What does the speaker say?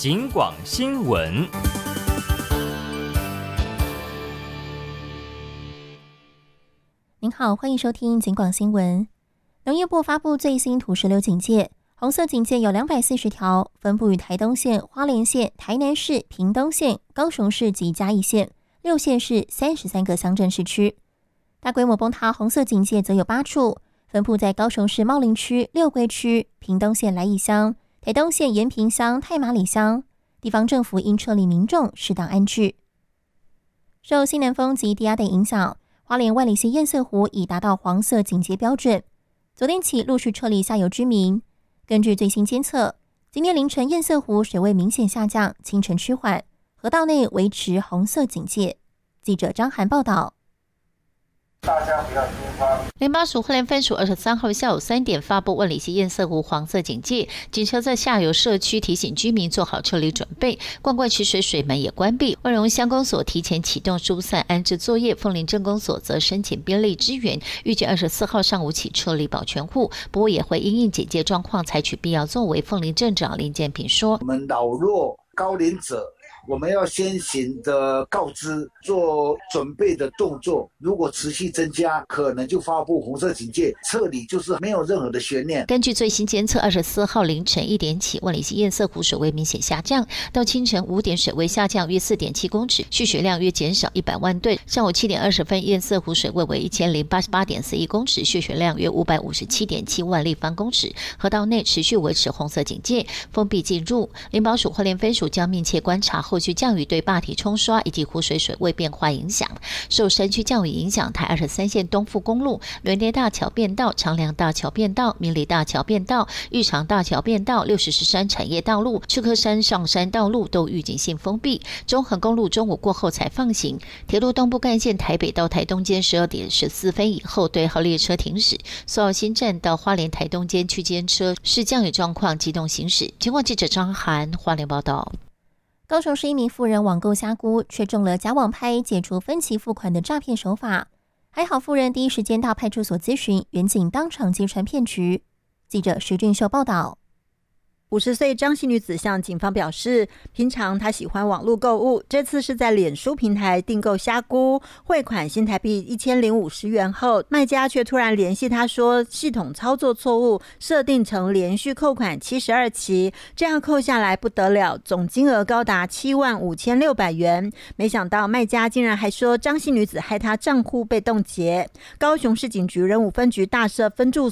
警广新闻。 您好，欢迎收听警广新闻。农业部发布最新土石流警戒，红色警戒有240条，分布于台东县、花莲县、台南市、屏东县、高雄市及嘉义县6县市33个乡镇市区。大规模崩塌红色警戒则有8处，分布在高雄市茂林区、六龟区、屏东县来义乡、台东县延平乡、太麻里乡。地方政府应撤离民众，适当安置。受西南风及低压带影响，花莲万里溪堰塞湖已达到黄色警戒标准，昨天起陆续撤离下游居民。根据最新监测，今天凌晨堰塞湖水位明显下降，清晨趋缓，河道内维持红色警戒。记者张涵报道。 大家不要惊慌。 联邦署花莲分署23号下午3点发布万里溪堰塞湖黄色警戒，警车在下游社区提醒居民做好撤离准备，灌灌池水水门也关闭。万荣乡公所提前启动疏散安置作业，凤林镇公所则申请兵力支援，预计24号上午起撤离保全户，不过也会因应警戒状况采取必要作为。凤林镇长林建平说：“ 我们老弱高龄者，我们要先行的告知，做准备的动作。如果持续增加，可能就发布红色警戒，撤离就是没有任何的悬念。” 根据最新监测，24号凌晨1点起，万里溪堰塞湖水位明显下降，到清晨5点水位下降约4.7公尺，蓄水量约减少100万吨。上午7点20分，堰塞湖水位为1088.41公尺，蓄水量约557.7万立方公尺，河道内持续维持红色警戒，封闭进入。林保署花莲分署将密切观察后续降雨对坝体冲刷以及湖水水位变化影响。受山区降雨影响，台23线东富公路、伦烈大桥变道、长良大桥变道、明里大桥变道、玉长大桥变道、60石山产业道路、赤科山上山道路都预警性封闭。中横公路中午过后才放行。铁路东部干线台北到台东间12点14分以后对号列车停驶。苏澳新站到花莲台东间区间车视降雨状况机动行驶。警广记者张涵花莲报道。 高雄市一名妇人网购虾菇，却中了假网拍解除分期付款的诈骗手法。还好妇人第一时间到派出所咨询，员警当场揭穿骗局。记者徐俊秀报道。 50岁张姓女子向警方表示，平常她喜欢网络购物，这次是在脸书平台订购虾菇，汇款新台币1050元后，卖家却突然联系她说系统操作错误，设定成连续扣款72期，这样扣下来不得了，总金额高达75600元。没想到卖家竟然还说张姓女子害她账户被冻结。高雄市警局仁武分局大社分驻